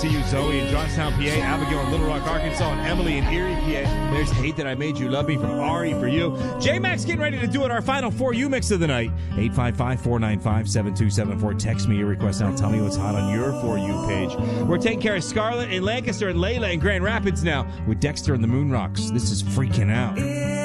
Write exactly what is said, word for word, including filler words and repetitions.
see you, Zoe in Johnstown, P A, Abigail in Little Rock, Arkansas, and Emily in Erie, P A. There's Hate That I Made You Love Me from Ari for you. J-Max getting ready to do it, our final For You mix of the night. eight five five, four nine five, seven two seven four. Text me your request now. Tell me what's hot on your For You page. We're taking care of Scarlett in Lancaster and Layla in Grand Rapids now with Dexter and the Moon Rocks. This is Freaking Out.